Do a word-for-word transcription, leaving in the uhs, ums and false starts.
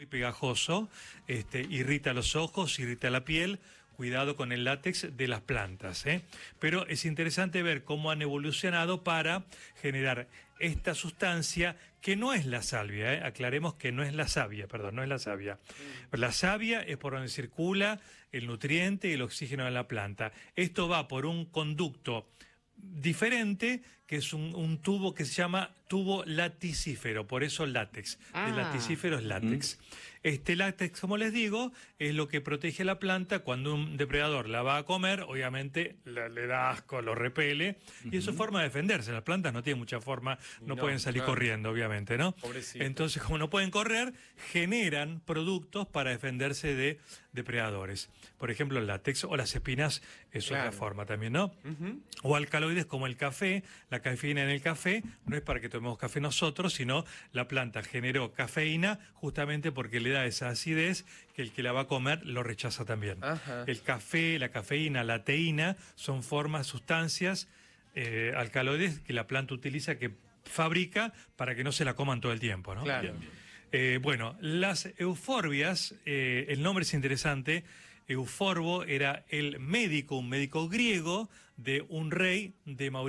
muy pegajoso, este, irrita los ojos, irrita la piel. Cuidado con el látex de las plantas, ¿eh? Pero es interesante ver cómo han evolucionado para generar esta sustancia que no es la savia, ¿eh? Aclaremos que no es la savia, perdón, no es la savia. La savia es por donde circula el nutriente y el oxígeno de la planta. Esto va por un conducto diferente, que es un, un tubo que se llama tubo laticífero, por eso látex. Ah. El laticífero es látex. Mm. Este látex, como les digo, es lo que protege a la planta cuando un depredador la va a comer, obviamente la, le da asco, lo repele, uh-huh. y eso es forma de defenderse. Las plantas no tienen mucha forma, no, no pueden salir claro. corriendo, obviamente, ¿no? Pobrecito. Entonces, como no pueden correr, generan productos para defenderse de depredadores. Por ejemplo, el látex o las espinas es claro. otra forma también, ¿no? Uh-huh. O alcaloides como el café. La cafeína en el café no es para que tomemos café nosotros, sino la planta generó cafeína justamente porque le da esa acidez que el que la va a comer lo rechaza también. Ajá. El café, la cafeína, la teína son formas, sustancias eh, alcaloides que la planta utiliza, que fabrica para que no se la coman todo el tiempo, ¿no? Claro. Bien, bien. Eh, bueno, las euforbias, eh, el nombre es interesante. Euforbo era el médico, un médico griego de un rey de Mauricio.